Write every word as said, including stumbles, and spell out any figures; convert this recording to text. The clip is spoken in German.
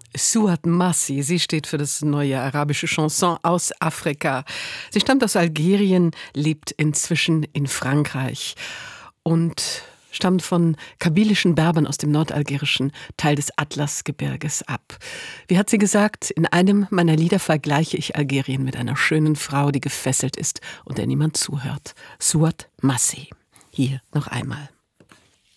Suad Massi, sie steht für das neue arabische Chanson aus Afrika. Sie stammt aus Algerien, lebt inzwischen in Frankreich und stammt von kabilischen Berbern aus dem nordalgerischen Teil des Atlasgebirges ab. Wie hat sie gesagt, in einem meiner Lieder vergleiche ich Algerien mit einer schönen Frau, die gefesselt ist und der niemand zuhört. Suad Massi. Hier noch einmal.